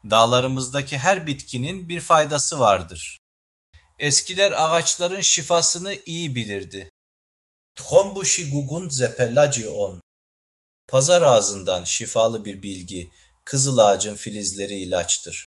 Dağlarımızdaki her bitkinin bir faydası vardır. Eskiler ağaçların şifasını iyi bilirdi. Tkhombushi gugun zepelaci on. Pazar ağzından şifalı bir bilgi, kızıl ağacın filizleri ilaçtır.